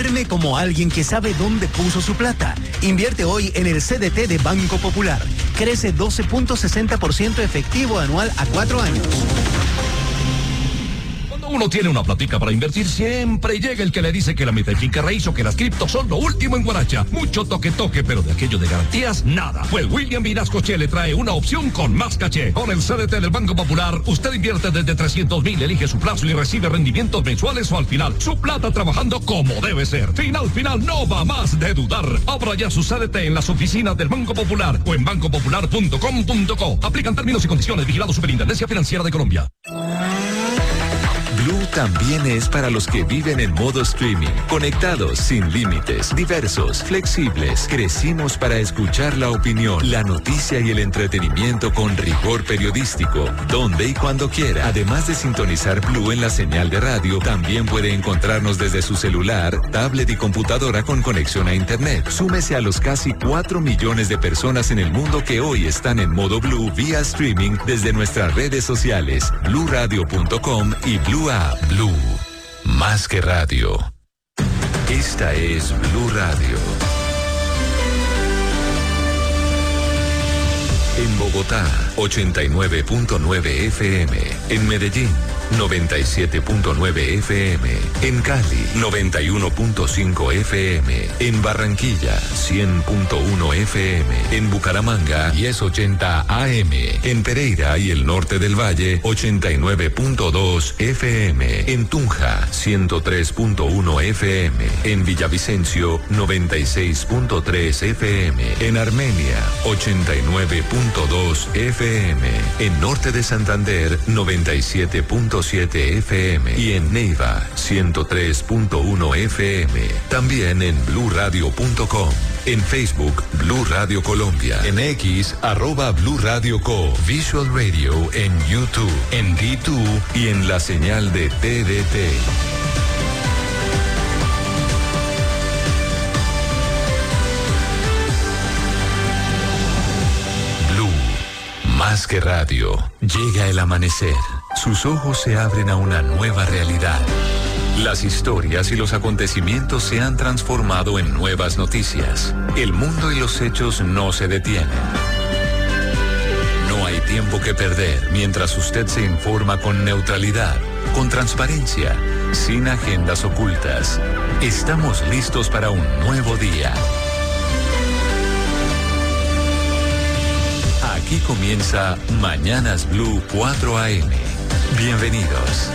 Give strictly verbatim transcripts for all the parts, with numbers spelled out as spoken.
Firme como alguien que sabe dónde puso su plata. Invierte hoy en el C D T de Banco Popular. Crece doce punto sesenta por ciento efectivo anual a cuatro años. Uno tiene una platica para invertir, siempre llega el que le dice que la mitad finca raíz o que las criptos son lo último en guaracha. Mucho toque toque, pero de aquello de garantías, nada. Pues William Vinasco Che le trae una opción con más caché. Con el C D T del Banco Popular, usted invierte desde trescientos mil, elige su plazo y recibe rendimientos mensuales o al final. Su plata trabajando como debe ser. Final, final, no va más de dudar. Abra ya su C D T en las oficinas del Banco Popular o en banco popular punto com punto co. Aplican términos y condiciones. Vigilado Superintendencia Financiera de Colombia. Blue también es para los que viven en modo streaming, conectados, sin límites, diversos, flexibles. Crecimos para escuchar la opinión, la noticia y el entretenimiento con rigor periodístico, donde y cuando quiera. Además de sintonizar Blue en la señal de radio, también puede encontrarnos desde su celular, tablet y computadora con conexión a internet. Súmese a los casi cuatro millones de personas en el mundo que hoy están en modo Blue vía streaming desde nuestras redes sociales, blue radio punto com y Blue App. Blue, más que radio. Esta es Blue Radio. En Bogotá, ochenta y nueve punto nueve F M. En Medellín, noventa y siete punto nueve F M. En Cali, noventa y uno punto cinco F M. En Barranquilla, cien punto uno F M. En Bucaramanga, diez ochenta A M. En Pereira y el norte del Valle, ochenta y nueve punto dos F M. En Tunja, ciento tres punto uno F M. En Villavicencio, noventa y seis punto tres F M. En Armenia, ochenta y nueve punto dos F M. En Norte de Santander, noventa y siete punto siete F M. Y en Neiva, ciento tres punto uno F M. También en blue radio punto com. En Facebook, Blue Radio Colombia. En X, arroba Blue Radio Co. Visual Radio en YouTube, en D dos y en la señal de T D T. Más que radio, llega el amanecer. Sus ojos se abren a una nueva realidad. Las historias y los acontecimientos se han transformado en nuevas noticias. El mundo y los hechos no se detienen. No hay tiempo que perder mientras usted se informa con neutralidad, con transparencia, sin agendas ocultas. Estamos listos para un nuevo día. Aquí comienza Mañanas Blue cuatro A M. Bienvenidos.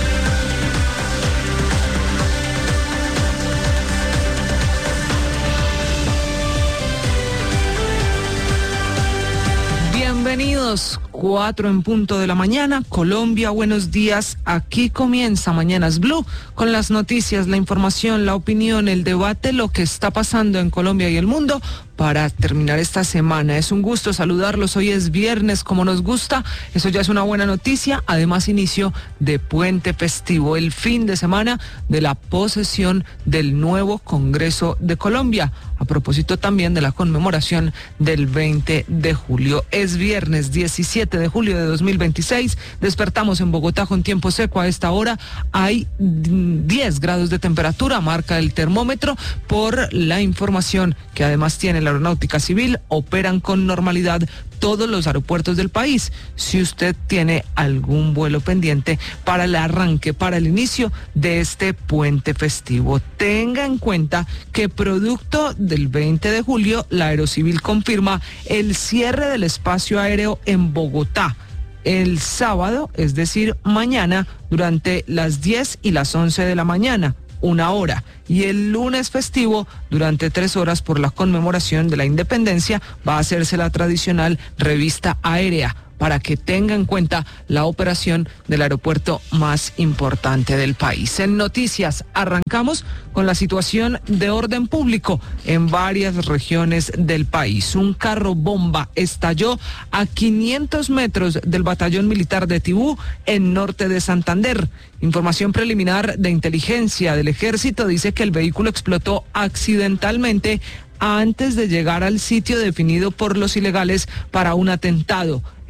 Bienvenidos, cuatro en punto de la mañana, Colombia, buenos días. Aquí comienza Mañanas Blue con las noticias, la información, la opinión, el debate, lo que está pasando en Colombia y el mundo para terminar esta semana. Es un gusto saludarlos, hoy es viernes como nos gusta, eso ya es una buena noticia, además inicio de puente festivo, el fin de semana de la posesión del nuevo Congreso de Colombia, a propósito también de la conmemoración del veinte de julio. Es viernes diecisiete de julio de dos mil veintiséis, despertamos en Bogotá con tiempo seco a esta hora, hay diez grados de temperatura, marca el termómetro. Por la información que además tiene la Aeronáutica Civil, operan con normalidad todos los aeropuertos del país. Si usted tiene algún vuelo pendiente para el arranque, para el inicio de este puente festivo, tenga en cuenta que producto del veinte de julio, la Aerocivil confirma el cierre del espacio aéreo en Bogotá el sábado, es decir, mañana, durante las diez y las once de la mañana. Una hora, y el lunes festivo durante tres horas por la conmemoración de la independencia va a hacerse la tradicional revista aérea, para que tenga en cuenta la operación del aeropuerto más importante del país. En noticias, arrancamos con la situación de orden público en varias regiones del país. Un carro bomba estalló a quinientos metros del batallón militar de Tibú, en norte de Santander. Información preliminar de inteligencia del ejército dice que el vehículo explotó accidentalmente antes de llegar al sitio definido por los ilegales para un atentado.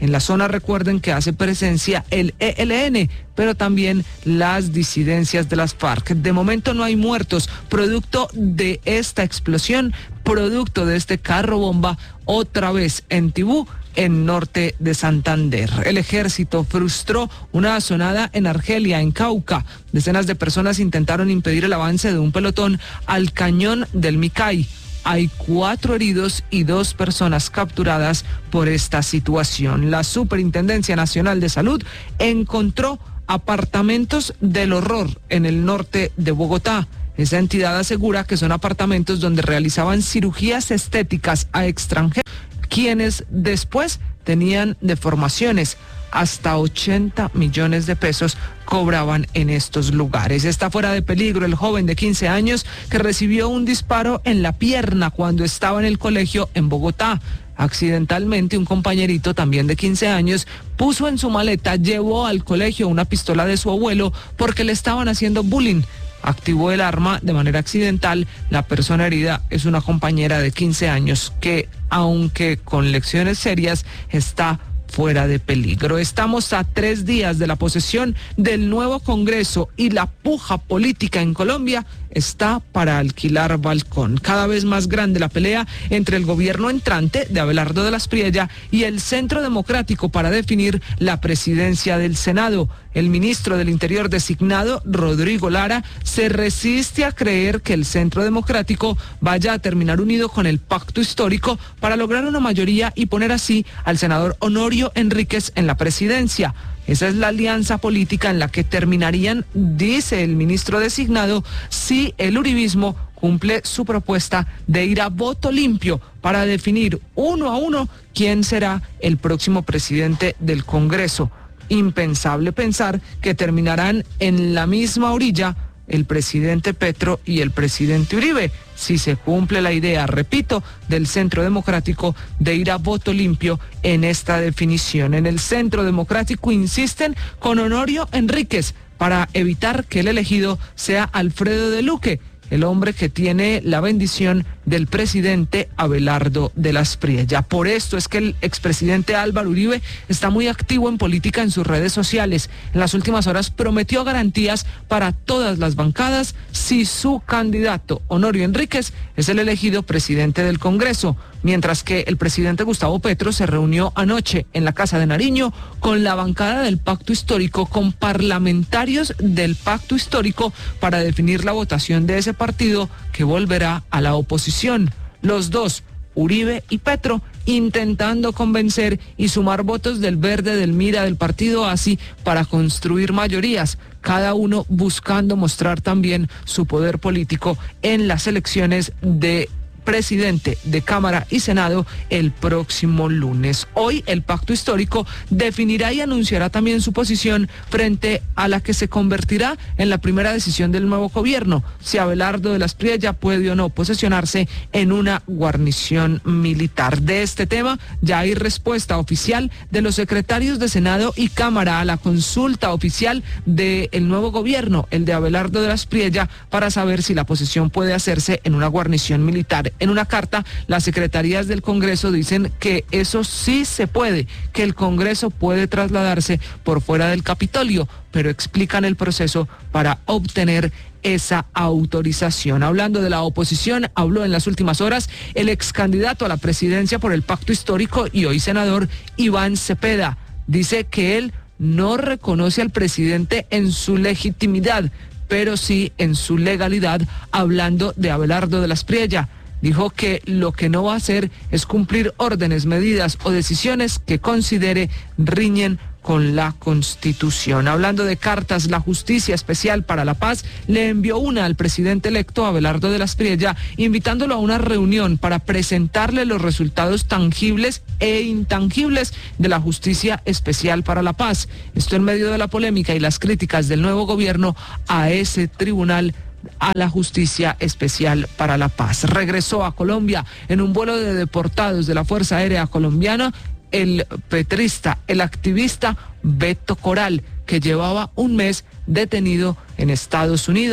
En la zona recuerden que hace presencia el E L N, pero también las disidencias de las FARC. De momento no hay muertos, producto de esta explosión, producto de este carro bomba, otra vez en Tibú, en norte de Santander. El ejército frustró una asonada en Argelia, en Cauca. Decenas de personas intentaron impedir el avance de un pelotón al cañón del Micay. Hay cuatro heridos y dos personas capturadas por esta situación. La Superintendencia Nacional de Salud encontró apartamentos del horror en el norte de Bogotá. Esa entidad asegura que son apartamentos donde realizaban cirugías estéticas a extranjeros, quienes después tenían deformaciones. Hasta ochenta millones de pesos cobraban en estos lugares. Está fuera de peligro el joven de quince años que recibió un disparo en la pierna cuando estaba en el colegio en Bogotá. Accidentalmente, un compañerito también de quince años puso en su maleta, llevó al colegio una pistola de su abuelo porque le estaban haciendo bullying. Activó el arma de manera accidental. La persona herida es una compañera de quince años que, aunque con lecciones serias, está fuera de peligro. Estamos a tres días de la posesión del nuevo Congreso y la puja política en Colombia está para alquilar balcón. Cada vez más grande la pelea entre el gobierno entrante de Abelardo de la Espriella y el Centro Democrático para definir la presidencia del Senado. El ministro del Interior designado, Rodrigo Lara, se resiste a creer que el Centro Democrático vaya a terminar unido con el pacto histórico para lograr una mayoría y poner así al senador Honorio Enríquez en la presidencia. Esa es la alianza política en la que terminarían, dice el ministro designado, si el uribismo cumple su propuesta de ir a voto limpio para definir uno a uno quién será el próximo presidente del Congreso. Impensable pensar que terminarán en la misma orilla el presidente Petro y el presidente Uribe, si se cumple la idea, repito, del Centro Democrático de ir a voto limpio en esta definición. En el Centro Democrático insisten con Honorio Enríquez para evitar que el elegido sea Alfredo de Luque, el hombre que tiene la bendición del presidente Abelardo de la Espriella. Por esto es que el expresidente Álvaro Uribe está muy activo en política en sus redes sociales. En las últimas horas prometió garantías para todas las bancadas si su candidato Honorio Enríquez es el elegido presidente del Congreso, mientras que el presidente Gustavo Petro se reunió anoche en la Casa de Nariño con la bancada del Pacto Histórico, con parlamentarios del Pacto Histórico para definir la votación de ese partido que volverá a la oposición. Los dos, Uribe y Petro, intentando convencer y sumar votos del Verde, del Mira, del Partido Así para construir mayorías, cada uno buscando mostrar también su poder político en las elecciones de presidente de Cámara y Senado el próximo lunes. Hoy el Pacto Histórico definirá y anunciará también su posición frente a la que se convertirá en la primera decisión del nuevo gobierno, si Abelardo de la Espriella puede o no posesionarse en una guarnición militar. De este tema ya hay respuesta oficial de los secretarios de Senado y Cámara a la consulta oficial del nuevo gobierno, el de Abelardo de la Espriella, para saber si la posesión puede hacerse en una guarnición militar. En una carta, las secretarías del Congreso dicen que eso sí se puede, que el Congreso puede trasladarse por fuera del Capitolio, pero explican el proceso para obtener esa autorización. Hablando de la oposición, habló en las últimas horas el ex candidato a la presidencia por el Pacto Histórico y hoy senador Iván Cepeda. Dice que él no reconoce al presidente en su legitimidad, pero sí en su legalidad, hablando de Abelardo de la Espriella. Dijo que lo que no va a hacer es cumplir órdenes, medidas o decisiones que considere riñen con la Constitución. Hablando de cartas, la Justicia Especial para la Paz le envió una al presidente electo Abelardo de la Espriella, invitándolo a una reunión para presentarle los resultados tangibles e intangibles de la Justicia Especial para la Paz. Esto en medio de la polémica y las críticas del nuevo gobierno a ese tribunal, a la Justicia Especial para la Paz. Regresó a Colombia en un vuelo de deportados de la Fuerza Aérea Colombiana el petrista, el activista Beto Coral, que llevaba un mes detenido en Estados Unidos.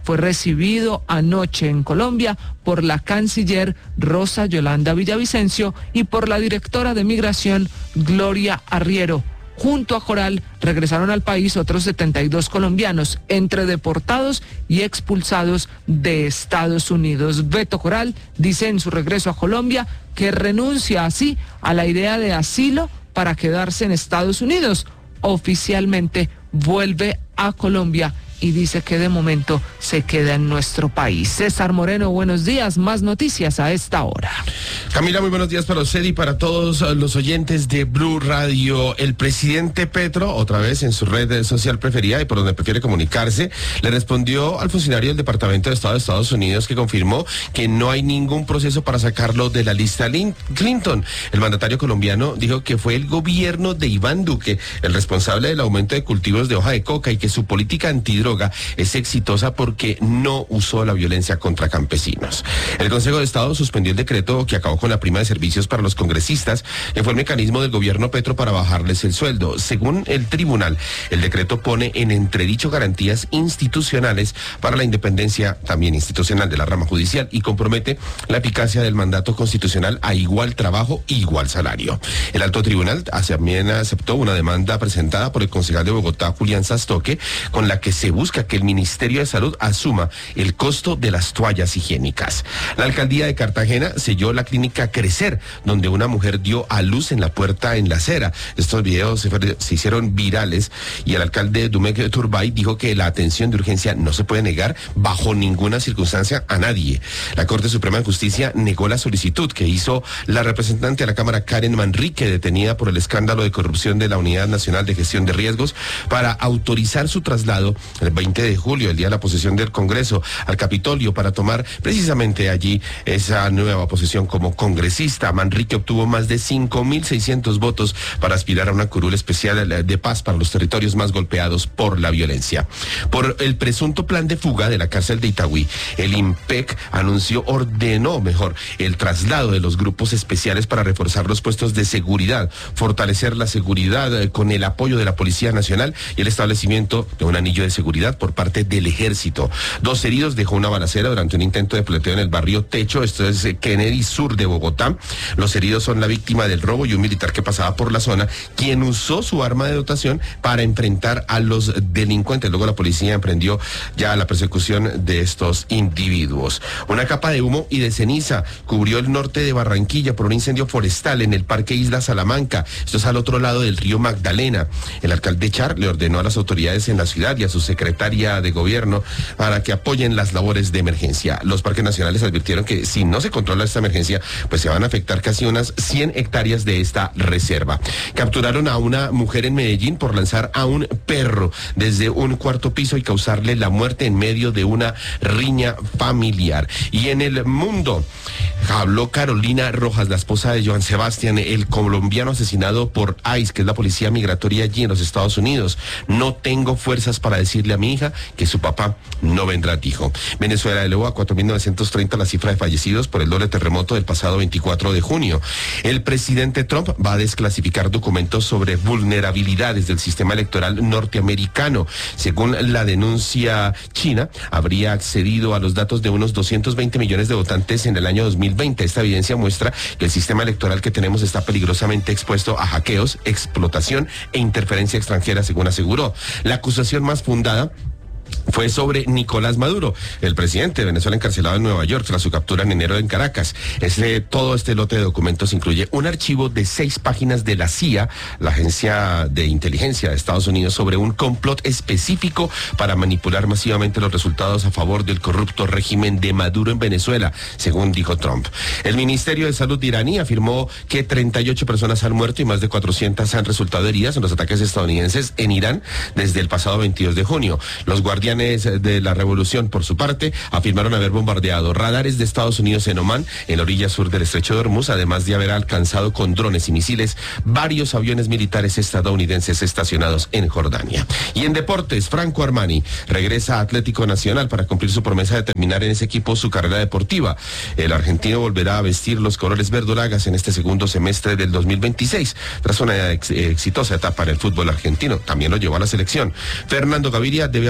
fue recibido anoche en Colombia por la canciller Rosa Yolanda Villavicencio y por la directora de Migración Gloria Arriero. Junto a Joral regresaron al país otros setenta y dos colombianos, entre deportados y expulsados de Estados Unidos. Beto Joral dice en su regreso a Colombia que renuncia así a la idea de asilo para quedarse en Estados Unidos. Oficialmente vuelve a Colombia y dice que de momento se queda en nuestro país. César Moreno, buenos días. Más noticias a esta hora. Camila, muy buenos días para usted y para todos los oyentes de Blue Radio. El presidente Petro, otra vez en su red social preferida y por donde prefiere comunicarse, le respondió al funcionario del Departamento de Estado de Estados Unidos que confirmó que no hay ningún proceso para sacarlo de la lista Clinton. El mandatario colombiano dijo que fue el gobierno de Iván Duque el responsable del aumento de cultivos de hoja de coca y que su política antidroga es exitosa porque no usó la violencia contra campesinos. El Consejo de Estado suspendió el decreto que acabó con la prima de servicios para los congresistas, que fue el mecanismo del gobierno Petro para bajarles el sueldo. Según el tribunal, el decreto pone en entredicho garantías institucionales para la independencia también institucional de la rama judicial y compromete la eficacia del mandato constitucional a igual trabajo e igual salario. El alto tribunal también aceptó una demanda presentada por el concejal de Bogotá, Julián Sastoque, con la que se busca que el Ministerio de Salud asuma el costo de las toallas higiénicas. La alcaldía de Cartagena selló la clínica Crecer, donde una mujer dio a luz en la puerta en la acera. Estos videos se, se hicieron virales y el alcalde Dumek Turbay dijo que la atención de urgencia no se puede negar bajo ninguna circunstancia a nadie. La Corte Suprema de Justicia negó la solicitud que hizo la representante de la Cámara Karen Manrique, detenida por el escándalo de corrupción de la Unidad Nacional de Gestión de Riesgos, para autorizar su traslado el veinte de julio, el día de la posesión del Congreso, al Capitolio para tomar precisamente allí esa nueva posesión como congresista. Manrique obtuvo más de cinco mil seiscientos votos para aspirar a una curul especial de paz para los territorios más golpeados por la violencia. Por el presunto plan de fuga de la cárcel de Itagüí, el IMPEC anunció, ordenó mejor, el traslado de los grupos especiales para reforzar los puestos de seguridad, fortalecer la seguridad con el apoyo de la Policía Nacional y el establecimiento de un anillo de seguridad por parte del Ejército. Dos heridos dejó una balacera durante un intento de pleteo en el barrio Techo, esto es Kennedy Sur de Bogotá. Los heridos son la víctima del robo y un militar que pasaba por la zona, quien usó su arma de dotación para enfrentar a los delincuentes. Luego la policía emprendió ya la persecución de estos individuos. Una capa de humo y de ceniza cubrió el norte de Barranquilla por un incendio forestal en el Parque Isla Salamanca. Esto es al otro lado del río Magdalena. El alcalde Char le ordenó a las autoridades en la ciudad y a su secretaria de gobierno para que apoyen las labores de emergencia. Los parques nacionales advirtieron que si no se controla esta emergencia, pues se van a afectar casi unas cien hectáreas de esta reserva. Capturaron a una mujer en Medellín por lanzar a un perro desde un cuarto piso y causarle la muerte en medio de una riña familiar. Y en el mundo, habló Carolina Rojas, la esposa de Joan Sebastián, el colombiano asesinado por ICE, que es la policía migratoria allí en los Estados Unidos. No tengo fuerzas para decirle a mi hija que su papá no vendrá, dijo. Venezuela elevó a cuatro mil novecientos treinta la cifra de fallecidos por el doble terremoto del pasado veinticuatro de junio. El presidente Trump va a desclasificar documentos sobre vulnerabilidades del sistema electoral norteamericano. Según la denuncia china, habría accedido a los datos de unos doscientos veinte millones de votantes en el año dos mil veinte. Esta evidencia muestra que el sistema electoral que tenemos está peligrosamente expuesto a hackeos, explotación e interferencia extranjera, según aseguró. La acusación más fundada fue sobre Nicolás Maduro, el presidente de Venezuela encarcelado en Nueva York tras su captura en enero en Caracas. Este, todo este lote de documentos incluye un archivo de seis páginas de la C I A, la agencia de inteligencia de Estados Unidos, sobre un complot específico para manipular masivamente los resultados a favor del corrupto régimen de Maduro en Venezuela, según dijo Trump. El Ministerio de Salud iraní afirmó que treinta y ocho personas han muerto y más de cuatrocientas han resultado heridas en los ataques estadounidenses en Irán desde el pasado veintidós de junio. Los guardianes de la revolución, por su parte, afirmaron haber bombardeado radares de Estados Unidos en Omán, en la orilla sur del estrecho de Hormuz, además de haber alcanzado con drones y misiles varios aviones militares estadounidenses estacionados en Jordania. Y en deportes, Franco Armani regresa a Atlético Nacional para cumplir su promesa de terminar en ese equipo su carrera deportiva. El argentino volverá a vestir los colores verdolagas en este segundo semestre del dos mil veintiséis, tras una ex exitosa etapa en el fútbol argentino. También lo llevó a la selección. Fernando Gaviria debe abandonar el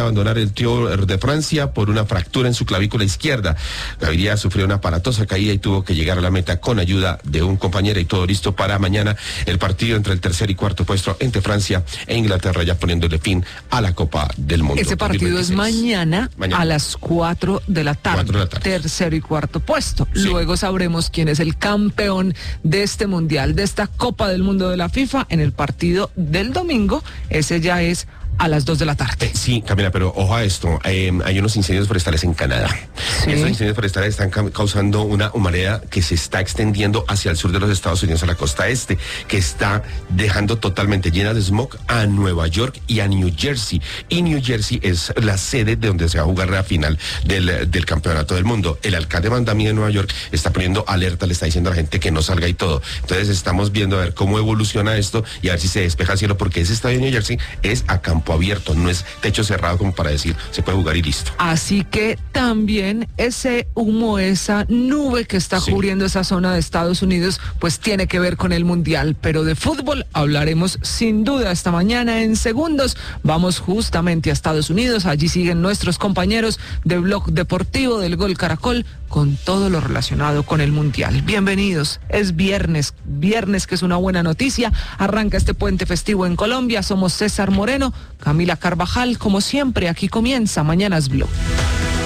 del Tour de Francia por una fractura en su clavícula izquierda. Gaviria sufrió una aparatosa caída y tuvo que llegar a la meta con ayuda de un compañero, y todo listo para mañana el partido entre el tercer y cuarto puesto entre Francia e Inglaterra, ya poniéndole fin a la Copa del Mundo. Ese partido es mañana, mañana a las cuatro de la tarde, cuatro de la tarde. Tercero y cuarto puesto. Sí. Luego sabremos quién es el campeón de este mundial, de esta Copa del Mundo de la FIFA, en el partido del domingo. Ese ya es a las dos de la tarde. Eh, sí, Camila, pero ojo a esto, eh, hay unos incendios forestales en Canadá. Sí. Estos incendios forestales están ca causando una humareda que se está extendiendo hacia el sur de los Estados Unidos, a la costa este, que está dejando totalmente llena de smog a Nueva York y a New Jersey. Y New Jersey es la sede de donde se va a jugar la final del, del campeonato del mundo. El alcalde Mandami de Nueva York está poniendo alerta, le está diciendo a la gente que no salga y todo. Entonces estamos viendo a ver cómo evoluciona esto y a ver si se despeja el cielo, porque ese estadio de New Jersey es a campo abierto, no es techo cerrado como para decir se puede jugar y listo. Así que también ese humo, esa nube que está Sí. cubriendo esa zona de Estados Unidos, pues tiene que ver con el mundial. Pero de fútbol hablaremos sin duda esta mañana en segundos. Vamos justamente a Estados Unidos, allí siguen nuestros compañeros de Blog Deportivo del Gol Caracol con todo lo relacionado con el mundial. Bienvenidos, es viernes, viernes que es una buena noticia, arranca este puente festivo en Colombia. Somos César Moreno, Camila Carvajal, como siempre, aquí comienza Mañanas Blog.